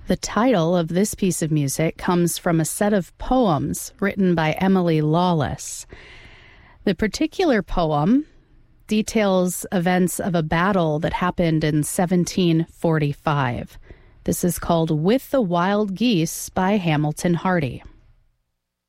The title of this piece of music comes from a set of poems written by Emily Lawless. The particular poem details events of a battle that happened in 1745. This is called With the Wild Geese by Hamilton Hardy.